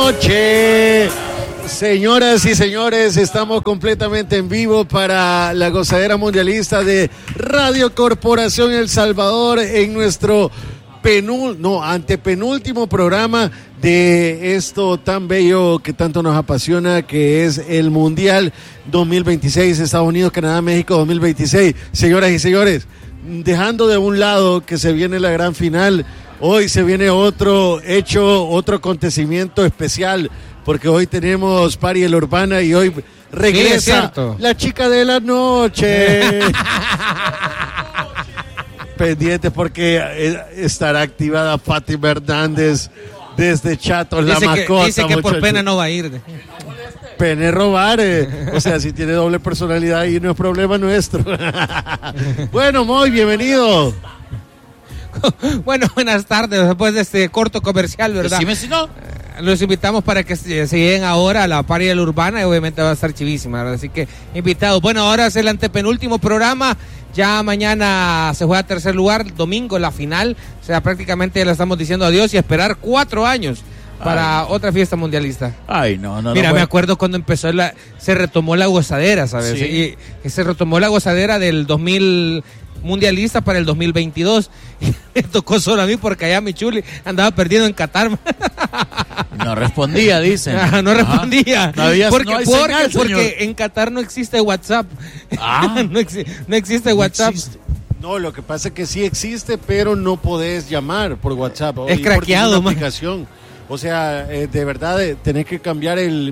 noche. Señoras y señores, estamos completamente en vivo para la gozadera mundialista de Radio Corporación El Salvador en nuestro antepenúltimo programa de esto tan bello que tanto nos apasiona, que es el Mundial 2026, Estados Unidos, Canadá, México 2026. Señoras y señores, dejando de un lado que se viene la gran final, hoy se viene otro acontecimiento especial, porque hoy tenemos Party El Urbana y hoy regresa la chica de la noche. Pendientes porque estará activada Fátima Hernández desde Chatos, la mascota. Dice que por pena no va a ir. Pene robar, o sea, si tiene doble personalidad y no es problema nuestro. Bueno, Moy, bienvenido. Bueno, buenas tardes, después de este corto comercial, ¿verdad? Decime si no. Los invitamos para que se lleguen ahora a la Party del Urbana y obviamente va a estar chivísima, ¿verdad? Así que invitados. Bueno, ahora es el antepenúltimo programa. Ya mañana se juega tercer lugar, domingo la final. O sea, prácticamente le estamos diciendo adiós y esperar 4 años para otra fiesta mundialista. Ay, no. Mira, me acuerdo cuando empezó se retomó la gozadera, ¿sabes? Sí. Y se retomó la gozadera del 2000 mundialista para el 2022. Y me tocó solo a mí porque allá mi chuli andaba perdiendo en Qatar. No respondía, dicen. No respondía. Porque en Qatar no existe WhatsApp. No existe WhatsApp. No, lo que pasa es que sí existe, pero no podés llamar por WhatsApp. Es craqueado, man. Aplicación. O sea, de verdad, tenés que cambiar el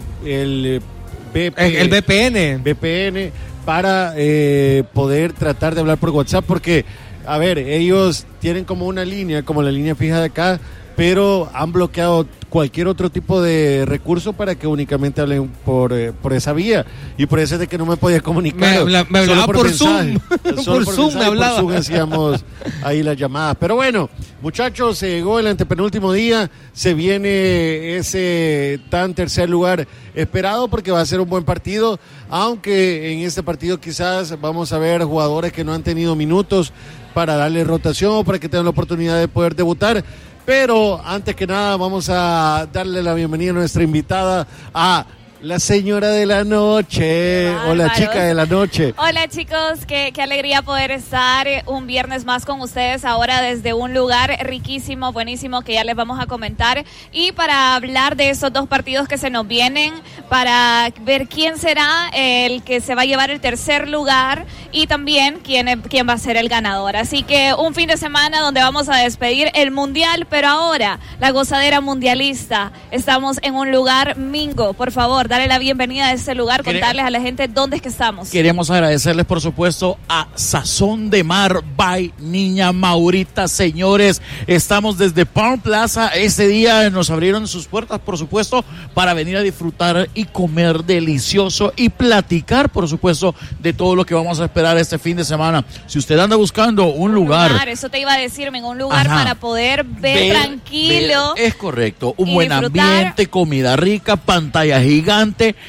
VPN para poder tratar de hablar por WhatsApp, porque, a ver, ellos tienen como una línea, como la línea fija de acá, pero han bloqueado cualquier otro tipo de recurso para que únicamente hablen por esa vía, y por eso es de que no me podía comunicar. Me hablaba por Zoom. Por Zoom me hablaba. Por Zoom hacíamos ahí las llamadas. Pero bueno, muchachos, se llegó el antepenúltimo día, se viene ese tan tercer lugar esperado porque va a ser un buen partido, aunque en este partido quizás vamos a ver jugadores que no han tenido minutos para darle rotación o para que tengan la oportunidad de poder debutar. Pero antes que nada vamos a darle la bienvenida a nuestra invitada, a la señora de la noche, o la chica de la noche. Hola chicos, qué alegría poder estar un viernes más con ustedes ahora desde un lugar riquísimo, buenísimo, que ya les vamos a comentar, y para hablar de esos 2 partidos que se nos vienen, para ver quién será el que se va a llevar el tercer lugar y también quién va a ser el ganador. Así que un fin de semana donde vamos a despedir el mundial, pero ahora la gozadera mundialista. Estamos en un lugar mingo, por favor, darle la bienvenida a este lugar, contarles a la gente dónde es que estamos. Queremos agradecerles, por supuesto, a Sazón de Mar by Niña Maurita. Señores, estamos desde Palm Plaza. Este día nos abrieron sus puertas, por supuesto, para venir a disfrutar y comer delicioso y platicar, por supuesto, de todo lo que vamos a esperar este fin de semana. Si usted anda buscando un lugar, eso te iba a decirme, un lugar para poder ver tranquilo. Es correcto, un buen disfrutar. Ambiente, comida rica, pantalla gigante.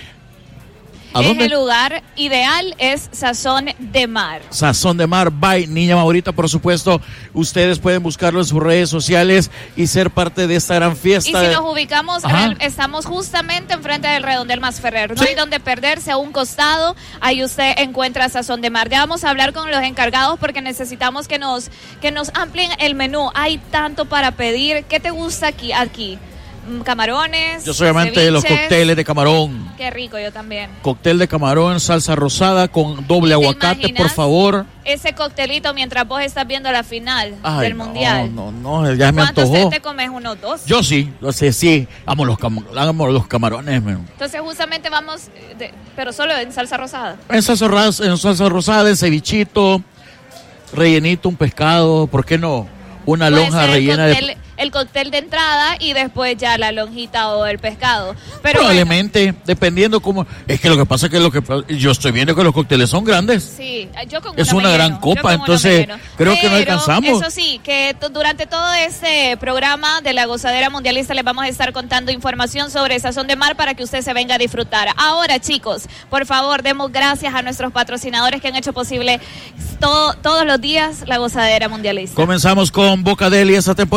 El lugar ideal es Sazón de Mar. Sazón de Mar by Niña Maurita, por supuesto. Ustedes pueden buscarlo en sus redes sociales y ser parte de esta gran fiesta. Y si nos ubicamos, estamos justamente enfrente del Redondel Masferrer. No hay donde perderse, a un costado. Ahí usted encuentra Sazón de Mar. Ya vamos a hablar con los encargados porque necesitamos que nos amplíen el menú. Hay tanto para pedir. ¿Qué te gusta aquí? Camarones. Yo soy amante de los cócteles de camarón. Qué rico, yo también. Cóctel de camarón, salsa rosada con doble aguacate, por favor. Ese coctelito mientras vos estás viendo la final del mundial. No, ya me antojó. ¿Cuántos te comes? ¿Unos 2? Yo sí, sí. Amo los camarones. Entonces justamente vamos, pero solo en salsa rosada. En salsa rosada, en cevichito, rellenito, un pescado, ¿por qué no? Una lonja rellena el cóctel de entrada y después ya la lonjita o el pescado. Pero probablemente, dependiendo cómo. Es que lo que pasa es que yo estoy viendo que los cócteles son grandes. Sí, yo con es una gran copa, entonces creo que no alcanzamos. Eso sí, que durante todo este programa de la gozadera mundialista les vamos a estar contando información sobre Sazón de Mar para que usted se venga a disfrutar. Ahora, chicos, por favor, demos gracias a nuestros patrocinadores que han hecho posible todos los días la gozadera mundialista. Comenzamos con Boca Deli esta temporada. Cada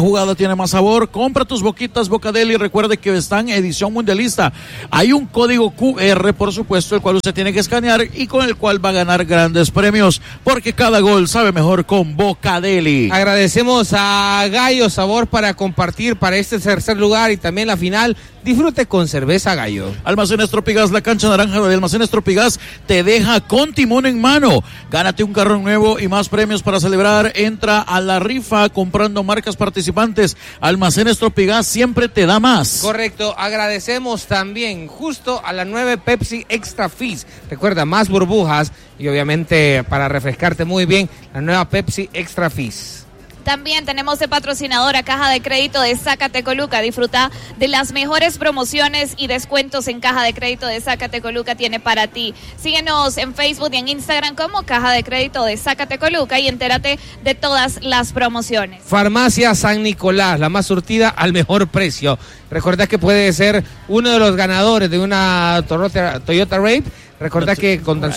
jugada tiene más sabor. Compra tus boquitas Bocadeli y recuerde que están en edición mundialista. Hay un código QR, por supuesto, el cual usted tiene que escanear y con el cual va a ganar grandes premios, porque cada gol sabe mejor con Bocadeli. Agradecemos a Gallo Sabor para compartir para este tercer lugar y también la final. Disfrute con cerveza Gallo. Almacenes Tropigas, la cancha naranja de Almacenes Tropigas te deja con timón en mano. Gánate un carro nuevo y más premios para celebrar. Entra a la rifa comprando marcas participantes. Almacenes Tropigas siempre te da más. Correcto. Agradecemos también justo a la 9 Pepsi Extra Fizz. Recuerda, más burbujas y obviamente para refrescarte muy bien, la nueva Pepsi Extra Fizz. También tenemos de patrocinadora Caja de Crédito de Zacatecoluca. Disfruta de las mejores promociones y descuentos en Caja de Crédito de Zacatecoluca tiene para ti. Síguenos en Facebook y en Instagram como Caja de Crédito de Zacatecoluca y entérate de todas las promociones. Farmacia San Nicolás, la más surtida al mejor precio. Recuerda que puede ser uno de los ganadores de una Toyota Rape. Recuerda que con tan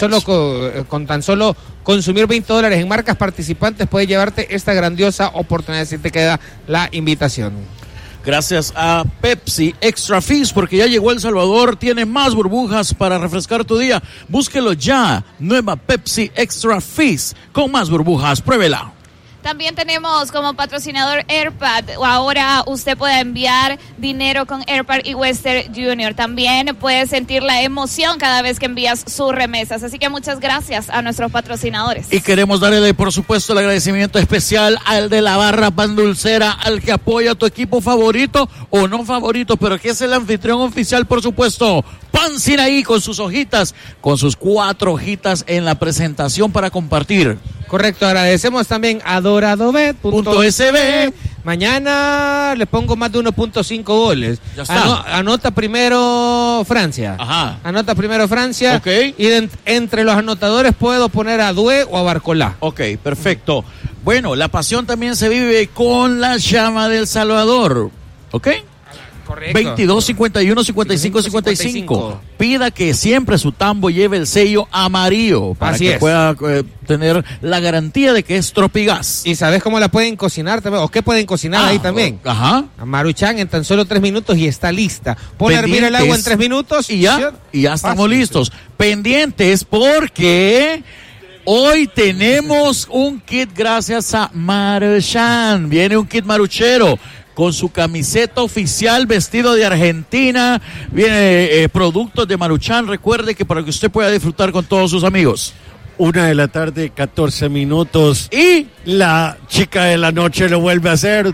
solo consumir $20 en marcas participantes puedes llevarte esta grandiosa oportunidad si te queda la invitación. Gracias a Pepsi Extra Fizz, porque ya llegó El Salvador, tiene más burbujas para refrescar tu día. Búsquelo ya, nueva Pepsi Extra Fizz con más burbujas, pruébela. También tenemos como patrocinador AirPad. Ahora usted puede enviar dinero con AirPad y Western Junior. También puede sentir la emoción cada vez que envías sus remesas. Así que muchas gracias a nuestros patrocinadores. Y queremos darle, por supuesto, el agradecimiento especial al de la barra Pan Dulcera, al que apoya a tu equipo favorito o no favorito, pero que es el anfitrión oficial, por supuesto. Pan Sinaí con sus hojitas, con sus 4 hojitas en la presentación para compartir. Correcto, agradecemos también a doradobet.sb. Mañana le pongo más de 1.5 goles. Ya está. Anota primero Francia. Ajá. Anota primero Francia. Ok. Y entre los anotadores puedo poner a Due o a Barcolá. Ok, perfecto. Bueno, la pasión también se vive con la llama del Salvador. ¿Ok? Correcto. 22 51 55 55. Pida que siempre su tambo lleve el sello amarillo para Así que es. pueda tener la garantía de que es Tropigas. ¿Y sabes cómo la pueden cocinar también? ¿O qué pueden cocinar ahí también? Ajá. Maruchan en tan solo 3 minutos y está lista. Pone a hervir el agua en 3 minutos y ya estamos listos. Pendientes porque hoy tenemos un kit gracias a Maruchan. Viene un kit maruchero con su camiseta oficial, vestido de Argentina, viene productos de Maruchan. Recuerde que para que usted pueda disfrutar con todos sus amigos. 1:14 p.m. Y la chica de la noche lo vuelve a hacer.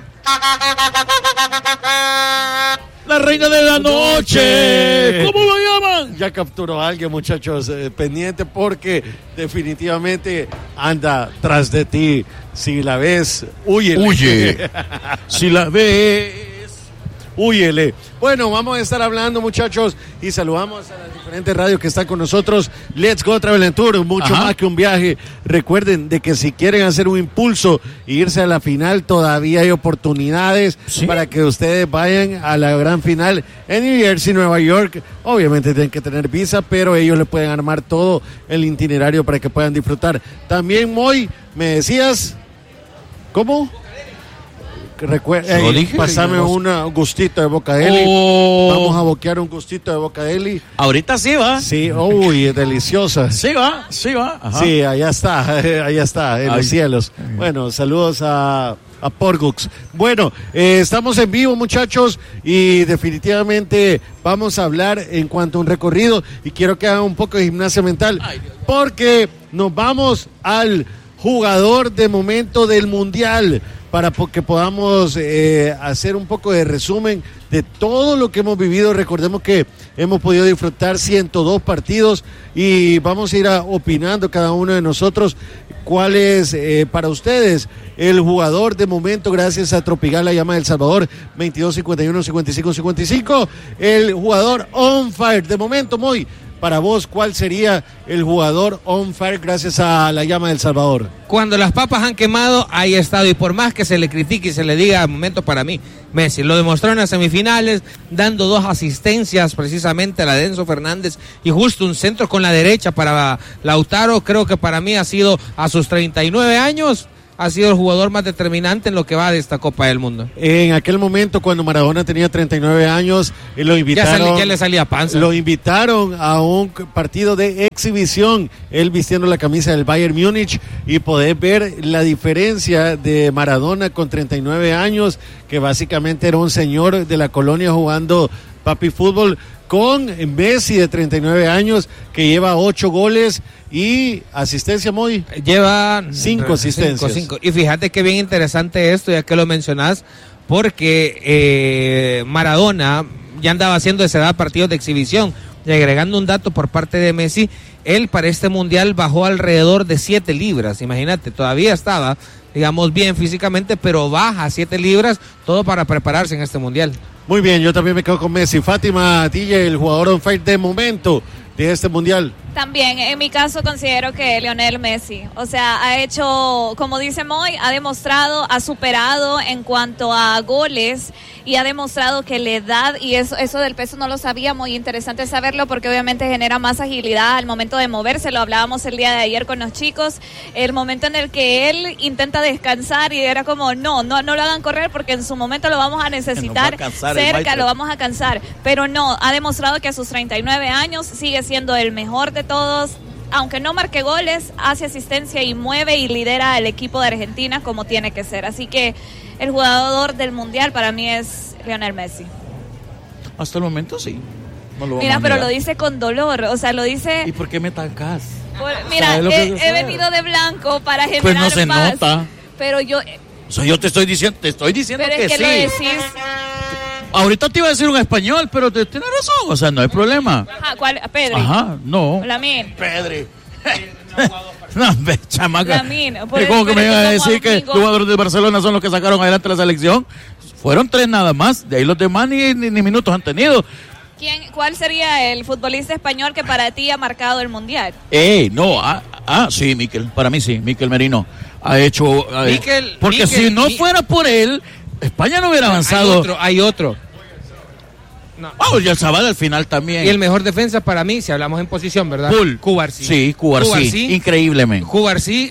La reina de la noche. ¿Cómo lo llaman? Ya capturó a alguien, muchachos, pendiente porque definitivamente anda tras de ti. Si la ves, húyele. Huye. Si la ves, húyele. Bueno, vamos a estar hablando, muchachos, y saludamos a las diferentes radios que están con nosotros. Let's Go Travel and Tour, mucho más que un viaje. Recuerden de que si quieren hacer un impulso e irse a la final, todavía hay oportunidades para que ustedes vayan a la gran final en New Jersey, Nueva York. Obviamente tienen que tener visa, pero ellos le pueden armar todo el itinerario para que puedan disfrutar. También, Moy, me decías, ¿cómo? Pásame un gustito de Bocadeli. Vamos a boquear un gustito de Bocadeli. Ahorita sí va. Sí, uy, es deliciosa. Sí va. Ajá. Sí, allá está, en los cielos. Bueno, saludos a Porgux. Bueno, estamos en vivo, muchachos, y definitivamente vamos a hablar en cuanto a un recorrido, y quiero que hagan un poco de gimnasia mental, porque nos vamos al jugador de momento del Mundial, para que podamos hacer un poco de resumen de todo lo que hemos vivido. Recordemos que hemos podido disfrutar 102 partidos y vamos a ir opinando cada uno de nosotros cuál es para ustedes el jugador de momento gracias a Tropigal La Llama del Salvador. 22 51 55 55. El jugador on fire de momento. Muy para vos, ¿cuál sería el jugador on fire gracias a La Llama del Salvador? Cuando las papas han quemado, ahí ha estado. Y por más que se le critique y se le diga, al momento para mí, Messi lo demostró en las semifinales, dando 2 asistencias precisamente a la de Enzo Fernández y justo un centro con la derecha para Lautaro. Creo que para mí ha sido, a sus 39 años, ha sido el jugador más determinante en lo que va de esta Copa del Mundo. En aquel momento, cuando Maradona tenía 39 años, lo invitaron. Ya le salía panza. Lo invitaron a un partido de exhibición, él vistiendo la camisa del Bayern Múnich, y poder ver la diferencia de Maradona con 39 años, que básicamente era un señor de la colonia jugando papi fútbol, con Messi de 39 años, que lleva 8 goles y asistencia, Moy. Lleva 5 asistencias. Cinco. Y fíjate que bien interesante esto, ya que lo mencionás, porque Maradona ya andaba haciendo a esa edad partidos de exhibición. Y agregando un dato por parte de Messi, él para este mundial bajó alrededor de 7 libras. Imagínate, todavía estaba, digamos, bien físicamente, pero baja 7 libras, todo para prepararse en este mundial. Muy bien, yo también me quedo con Messi. Fátima, DJ, el jugador on fire de momento de este mundial. También, en mi caso, considero que Lionel Messi, o sea, ha hecho, como dice Moy, ha demostrado, ha superado en cuanto a goles y ha demostrado que la edad, y eso del peso no lo sabía, muy interesante saberlo porque obviamente genera más agilidad al momento de moverse, lo hablábamos el día de ayer con los chicos, el momento en el que él intenta descansar y era como, no lo hagan correr porque en su momento lo vamos a necesitar cerca, lo vamos a cansar, pero no, ha demostrado que a sus 39 años sigue siendo el mejor de todos, aunque no marque goles, hace asistencia y mueve y lidera al equipo de Argentina como tiene que ser. Así que el jugador del mundial para mí es Lionel Messi. Hasta el momento sí. No lo mira, pero lo dice con dolor, o sea, lo dice... ¿Y por qué me tancas? Mira, he venido de blanco para generar pues no se paz, nota. Pero yo... O sea, yo te estoy diciendo pero que es que sí. lo decís... Ahorita te iba a decir un español, pero tienes razón, o sea, no hay problema. Ajá, ¿cuál? Pedri. Ajá, no. Lamine. Pedri. No, chamaca. Lamine. ¿Cómo que me iban a decir que los jugadores de Barcelona son los que sacaron adelante la selección? Fueron 3 nada más, de ahí los demás ni minutos han tenido. ¿Cuál sería el futbolista español que para ti ha marcado el mundial? Sí, Mikel, para mí sí, Mikel Merino ha hecho... porque si no fuera por él, España no hubiera avanzado. Hay otro. No. Y el Zabal al final también. Y el mejor defensa para mí, si hablamos en posición, ¿verdad? Cubarsí. Sí, Cubarsí. Increíblemente. Cubarsí,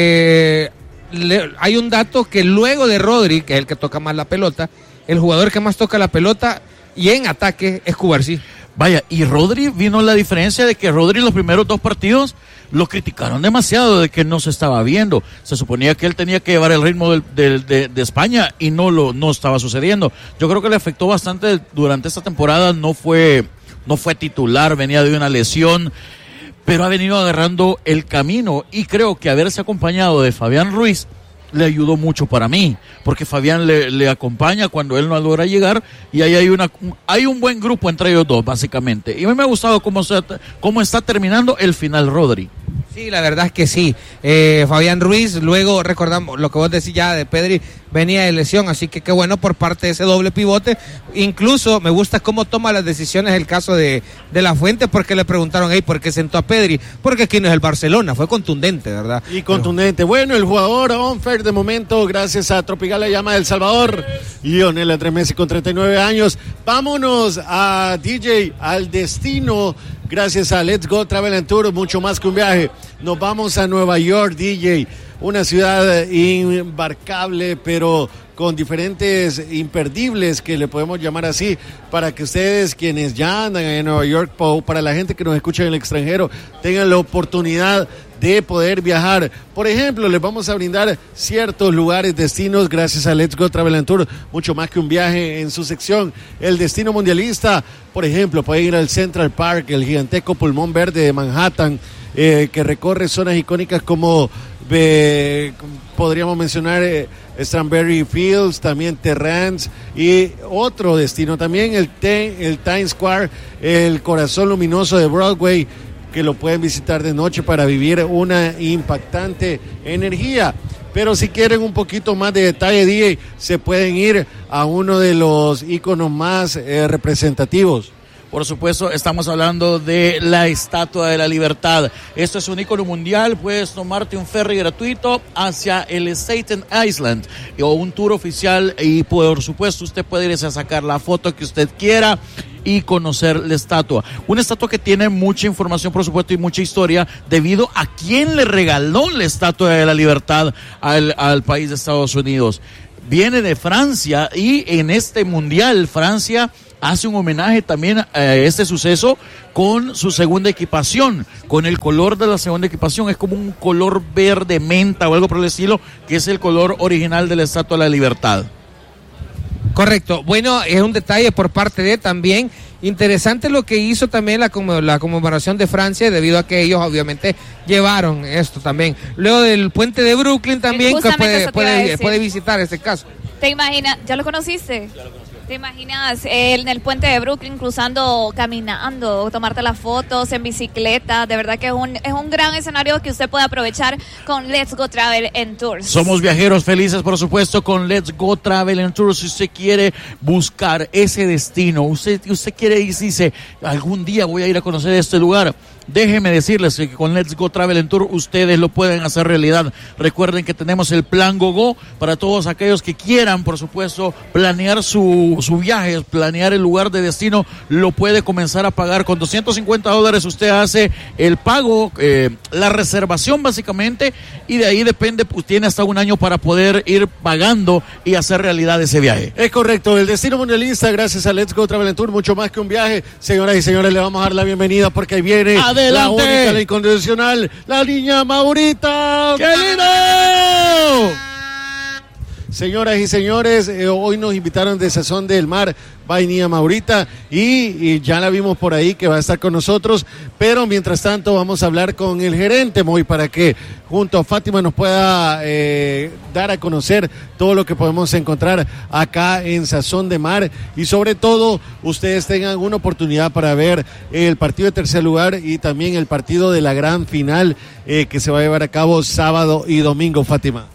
hay un dato que luego de Rodri, que es el que toca más la pelota, el jugador que más toca la pelota y en ataque es Cubarsí. Vaya, y Rodri vino la diferencia de que Rodri los primeros 2 partidos lo criticaron demasiado de que no se estaba viendo. Se suponía que él tenía que llevar el ritmo de España y no estaba sucediendo. Yo creo que le afectó bastante durante esta temporada. No fue titular, venía de una lesión, pero ha venido agarrando el camino y creo que haberse acompañado de Fabián Ruiz le ayudó mucho para mí, porque Fabián le acompaña cuando él no logra llegar y ahí hay un buen grupo entre ellos dos, básicamente. Y a mí me ha gustado cómo está terminando el final Rodri. Sí, la verdad es que sí. Fabián Ruiz, luego recordamos lo que vos decís ya de Pedri, venía de lesión, así que qué bueno por parte de ese doble pivote. Incluso me gusta cómo toma las decisiones el caso de La Fuente, porque le preguntaron, ¿por qué sentó a Pedri? Porque aquí no es el Barcelona, fue contundente, ¿verdad? Y contundente. Bueno, el jugador on fire de momento, gracias a Tropical La Llama del Salvador, Lionel Andrés Messi con 39 años. Vámonos a DJ, al destino, gracias a Let's Go Travel and Tour, mucho más que un viaje. Nos vamos a Nueva York, DJ, una ciudad imbarcable, pero con diferentes imperdibles, que le podemos llamar así, para que ustedes, quienes ya andan en Nueva York, para la gente que nos escucha en el extranjero, tengan la oportunidad de poder viajar. Por ejemplo, les vamos a brindar ciertos lugares, destinos, gracias a Let's Go Travel and Tour, mucho más que un viaje en su sección. El destino mundialista, por ejemplo, pueden ir al Central Park, el gigantesco pulmón verde de Manhattan, que recorre zonas icónicas como podríamos mencionar Strawberry Fields, también Terrance, y otro destino también, el Times Square, el corazón luminoso de Broadway, que lo pueden visitar de noche para vivir una impactante energía. Pero si quieren un poquito más de detalle, DJ, se pueden ir a uno de los íconos más representativos. Por supuesto, estamos hablando de la Estatua de la Libertad. Esto es un ícono mundial. Puedes tomarte un ferry gratuito hacia el Staten Island o un tour oficial y por supuesto usted puede irse a sacar la foto que usted quiera. y conocer la estatua. Una estatua que tiene mucha información, por supuesto, y mucha historia debido a quién le regaló la Estatua de la Libertad al país de Estados Unidos. Viene de Francia y en este mundial Francia hace un homenaje también a este suceso con su segunda equipación, con el color de la segunda equipación. Es como un color verde menta o algo por el estilo, que es el color original de la Estatua de la Libertad. Correcto. Bueno, es un detalle por parte de también. Interesante lo que hizo también la conmemoración de Francia, debido a que ellos obviamente llevaron esto también. Luego del puente de Brooklyn también, que puede visitar este caso. ¿Te imaginas? ¿Ya lo conociste? Ya lo conocí. ¿Te imaginas en el puente de Brooklyn cruzando, caminando, tomarte las fotos en bicicleta? De verdad que es un gran escenario que usted puede aprovechar con Let's Go Travel and Tours. Somos viajeros felices, por supuesto, con Let's Go Travel and Tours. Si usted quiere buscar ese destino, usted quiere ir, dice, algún día voy a ir a conocer este lugar. Déjenme decirles que con Let's Go Travel and Tour ustedes lo pueden hacer realidad. Recuerden que tenemos el plan GoGo para todos aquellos que quieran, por supuesto, planear su viaje, planear el lugar de destino. Lo puede comenzar a pagar con $250. Usted hace el pago, la reservación básicamente, y de ahí depende, pues tiene hasta un año para poder ir pagando y hacer realidad ese viaje. Es correcto, el destino mundialista gracias a Let's Go Travel and Tour, mucho más que un viaje. Señoras y señores, le vamos a dar la bienvenida porque ahí viene ¡adelante! La única, la incondicional, la niña Maurita. ¡Qué lindo! Señoras y señores, hoy nos invitaron de Sazón del Mar, by Niña Maurita, y ya la vimos por ahí que va a estar con nosotros, pero mientras tanto vamos a hablar con el gerente Moy para que junto a Fátima nos pueda dar a conocer todo lo que podemos encontrar acá en Sazón de Mar, y sobre todo ustedes tengan una oportunidad para ver el partido de tercer lugar y también el partido de la gran final que se va a llevar a cabo sábado y domingo. Fátima.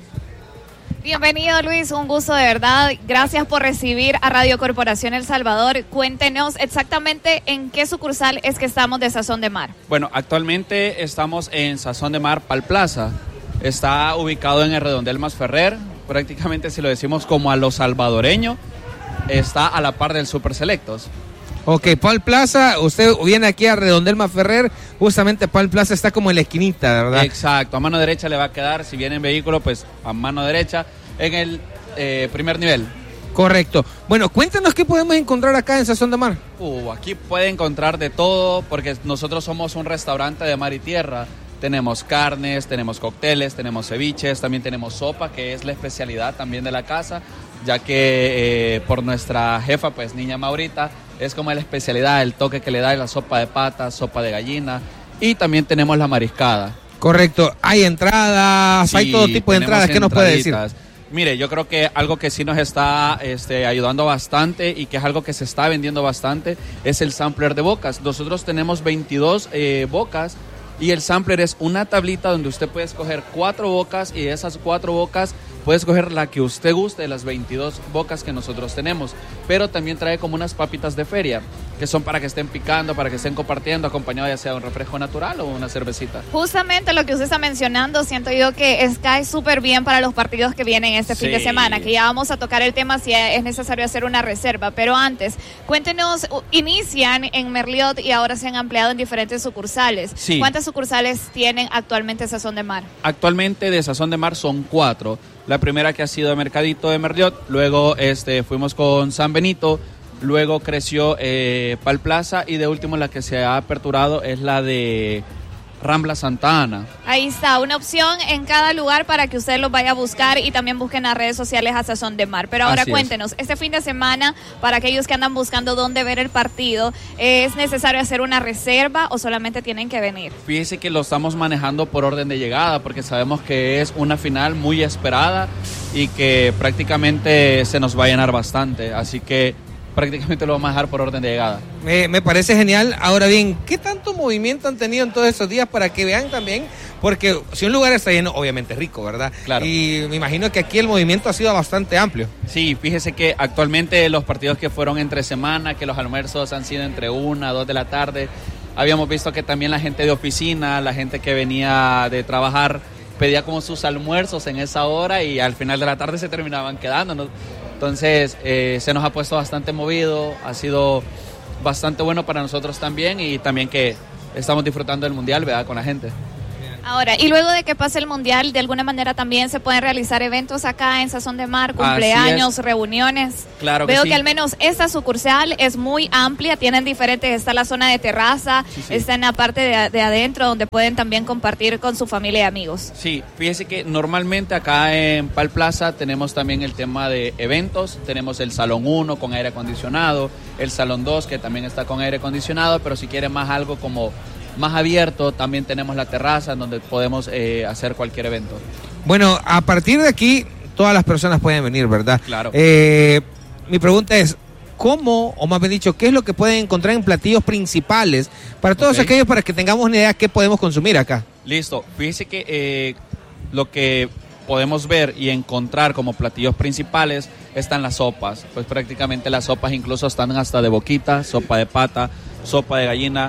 Bienvenido, Luis, un gusto de verdad. Gracias por recibir a Radio Corporación El Salvador. Cuéntenos exactamente en qué sucursal es que estamos de Sazón de Mar. Bueno, actualmente estamos en Sazón de Mar Pal Plaza. Está ubicado en el Redondel Masferrer, prácticamente si lo decimos como a lo salvadoreño, está a la par del Super Selectos. Ok, Pal Plaza, usted viene aquí a Redondel Masferrer, justamente Pal Plaza está como en la esquinita, ¿verdad? Exacto, a mano derecha le va a quedar, si viene en vehículo, pues a mano derecha, en el primer nivel. Correcto. Bueno, cuéntanos qué podemos encontrar acá en Sazón de Mar. Aquí puede encontrar de todo, porque nosotros somos un restaurante de mar y tierra. Tenemos carnes, tenemos cócteles, tenemos ceviches, también tenemos sopa, que es la especialidad también de la casa, ya que por nuestra jefa, pues Niña Maurita, es como la especialidad, el toque que le da la sopa de patas, sopa de gallina, y también tenemos la mariscada. Correcto, hay entradas, sí, hay todo tipo de entradas, ¿qué nos puede decir? Mire, yo creo que algo que sí nos está ayudando bastante y que es algo que se está vendiendo bastante es el sampler de bocas. Nosotros tenemos 22 bocas y el sampler es una tablita donde usted puede escoger 4 bocas y de esas 4 bocas puede escoger la que usted guste de las 22 bocas que nosotros tenemos. Pero también trae como unas papitas de feria, que son para que estén picando, para que estén compartiendo, acompañado ya sea de un refresco natural o una cervecita. Justamente lo que usted está mencionando, siento yo que cae súper bien para los partidos que vienen este fin de semana, que ya vamos a tocar el tema si es necesario hacer una reserva. Pero antes, cuéntenos, inician en Merliot y ahora se han ampliado en diferentes sucursales. Sí. ¿Cuántas sucursales tienen actualmente Sazón de Mar? Actualmente de Sazón de Mar son 4. La primera que ha sido Mercadito de Merliot, luego fuimos con San Benito, luego creció Pal Plaza y de último la que se ha aperturado es la de Rambla Santa Ana. Ahí está, una opción en cada lugar para que usted los vaya a buscar y también busquen las redes sociales a Sazón de Mar. Pero ahora cuéntenos, este fin de semana, para aquellos que andan buscando dónde ver el partido, ¿es necesario hacer una reserva o solamente tienen que venir? Fíjese que lo estamos manejando por orden de llegada porque sabemos que es una final muy esperada y que prácticamente se nos va a llenar bastante, así que prácticamente lo vamos a dejar por orden de llegada. Me parece genial. Ahora bien, ¿qué tanto movimiento han tenido en todos estos días para que vean también? Porque si un lugar está lleno, obviamente es rico, ¿verdad? Claro. Y me imagino que aquí el movimiento ha sido bastante amplio. Sí, fíjese que actualmente los partidos que fueron entre semana, que los almuerzos han sido entre 1 a 2 de la tarde, habíamos visto que también la gente de oficina, la gente que venía de trabajar, pedía como sus almuerzos en esa hora y al final de la tarde se terminaban quedando, ¿no? Entonces se nos ha puesto bastante movido, ha sido bastante bueno para nosotros también, y también que estamos disfrutando del mundial, ¿verdad? Con la gente. Ahora, y luego de que pase el mundial, de alguna manera también se pueden realizar eventos acá en Sazón de Mar, cumpleaños, reuniones. Claro que Veo sí. que al menos esta sucursal es muy amplia, tienen diferentes, está la zona de terraza, Sí, sí. está en la parte de adentro donde pueden también compartir con su familia y amigos. Sí, fíjese que normalmente acá en Pal Plaza tenemos también el tema de eventos, tenemos el Salón 1 con aire acondicionado, el Salón 2 que también está con aire acondicionado, pero si quiere más algo como más abierto, también tenemos la terraza en donde podemos hacer cualquier evento. Bueno, a partir de aquí, todas las personas pueden venir, ¿verdad? Claro. Mi pregunta es, ¿cómo, o más bien dicho, qué es lo que pueden encontrar en platillos principales para todos aquellos, para que tengamos una idea de qué podemos consumir acá? Listo, fíjese que lo que podemos ver y encontrar como platillos principales están las sopas, pues prácticamente las sopas incluso están hasta de boquita, sopa de pata, sopa de gallina.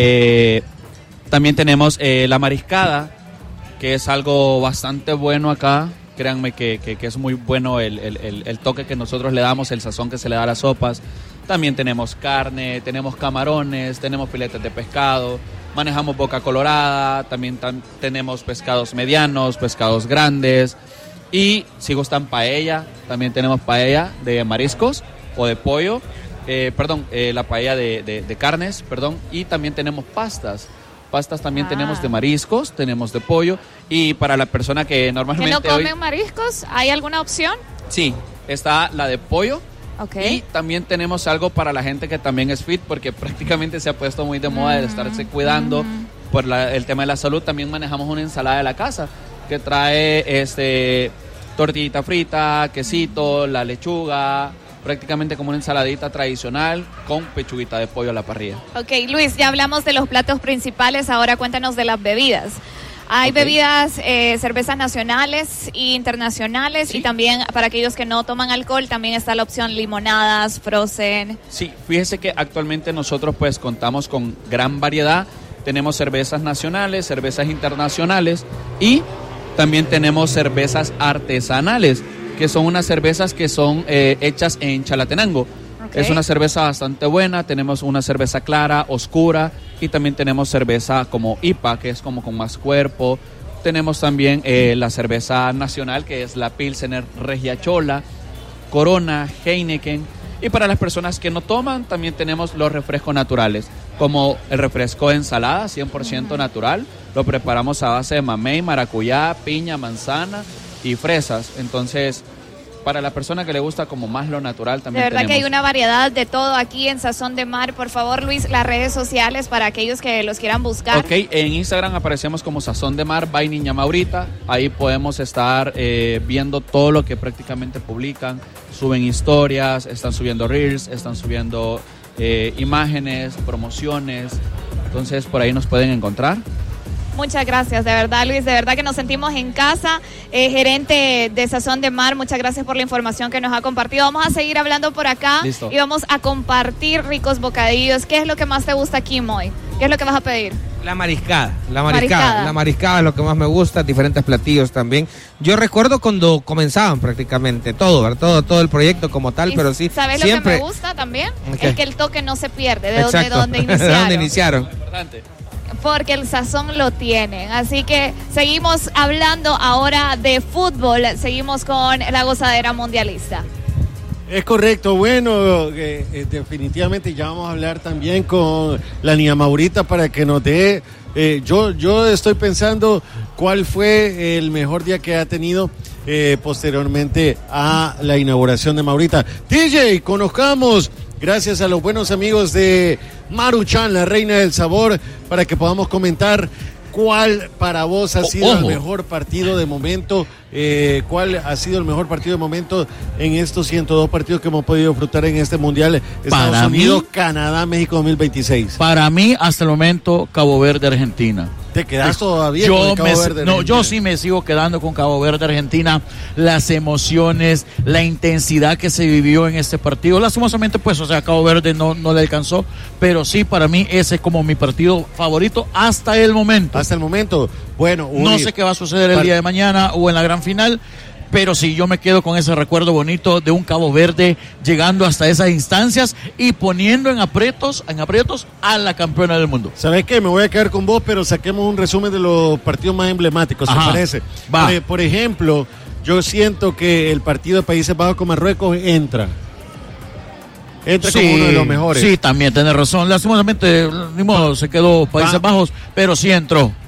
También tenemos la mariscada, que es algo bastante bueno acá. Créanme que es muy bueno el toque que nosotros le damos, el sazón que se le da a las sopas. También tenemos carne, tenemos camarones, tenemos filetes de pescado, manejamos boca colorada, también tenemos pescados medianos, pescados grandes. Y si gustan paella, también tenemos paella de mariscos o de pollo. La paella de carnes, y también tenemos pastas. Pastas también tenemos de mariscos, tenemos de pollo, y para la persona que normalmente ¿Que no comen mariscos? ¿Hay alguna opción? Sí, está la de pollo. Okay. Y también tenemos algo para la gente que también es fit, porque prácticamente se ha puesto muy de moda el estarse cuidando por el tema de la salud. También manejamos una ensalada de la casa que trae tortillita frita, quesito, la lechuga, prácticamente como una ensaladita tradicional con pechuguita de pollo a la parrilla. Ok, Luis, ya hablamos de los platos principales, ahora cuéntanos de las bebidas. Hay bebidas, cervezas nacionales e internacionales, y también para aquellos que no toman alcohol también está la opción limonadas, frozen. Sí, fíjese que actualmente nosotros pues contamos con gran variedad. Tenemos cervezas nacionales, cervezas internacionales, y también tenemos cervezas artesanales, que son unas cervezas que son hechas en Chalatenango. Okay. Es una cerveza bastante buena. Tenemos una cerveza clara, oscura, y también tenemos cerveza como IPA, que es como con más cuerpo. Tenemos también la cerveza nacional, que es la Pilsener Regia Chola, Corona, Heineken. Y para las personas que no toman, también tenemos los refrescos naturales, como el refresco de ensalada 100% natural. Lo preparamos a base de mamey, maracuyá, piña, manzana y fresas. Entonces, para la persona que le gusta como más lo natural, también de verdad tenemos. Que hay una variedad de todo aquí en Sazón de Mar. Por favor, Luis, las redes sociales para aquellos que los quieran buscar. Ok, en Instagram aparecemos como Sazón de Mar by Niña Maurita. Ahí podemos estar viendo todo lo que prácticamente publican. Suben historias, están subiendo reels, están subiendo imágenes, promociones. Entonces, por ahí nos pueden encontrar. Muchas gracias, de verdad, Luis, de verdad que nos sentimos en casa. Gerente de Sazón de Mar, muchas gracias por la información que nos ha compartido. Vamos a seguir hablando por acá. Listo. Y vamos a compartir ricos bocadillos. ¿Qué es lo que más te gusta aquí, Moy? ¿Qué es lo que vas a pedir? La mariscada es lo que más me gusta, diferentes platillos también. Yo recuerdo cuando comenzaban prácticamente todo el proyecto como tal, pero sí. ¿Sabes siempre... lo que me gusta también? Okay. Es que el toque no se pierde, de Exacto. donde iniciaron. ¿De dónde iniciaron? Porque el sazón lo tienen. Así que seguimos hablando ahora de fútbol, seguimos con la gozadera mundialista. Es correcto, bueno, definitivamente ya vamos a hablar también con la niña Maurita para que nos dé, yo estoy pensando cuál fue el mejor día que ha tenido posteriormente a la inauguración de Maurita. DJ, conozcamos, gracias a los buenos amigos de Maruchan, la reina del sabor, para que podamos comentar cuál para vos ha sido el mejor partido de momento, cuál ha sido el mejor partido de momento en estos 102 partidos que hemos podido disfrutar en este Mundial Estados Unidos, Canadá, México 2026. Para mí, hasta el momento, Cabo Verde, Argentina. ¿Te quedas todavía con Cabo Verde, Argentina? No, yo sí me sigo quedando con Cabo Verde, Argentina. Las emociones, la intensidad que se vivió en este partido. Lastimosamente, pues, Cabo Verde no le alcanzó, pero sí, para mí, ese es como mi partido favorito hasta el momento. Hasta el momento. Bueno, no sé qué va a suceder el día de mañana o en la gran final, pero sí, yo me quedo con ese recuerdo bonito de un Cabo Verde llegando hasta esas instancias y poniendo en aprietos a la campeona del mundo. ¿Sabes qué? Me voy a quedar con vos, pero saquemos un resumen de los partidos más emblemáticos, ¿se parece? Por ejemplo, yo siento que el partido de Países Bajos con Marruecos entra como uno de los mejores. Sí, también tenés razón. Lastimosamente, ni modo, se quedó Países Bajos, pero sí entró.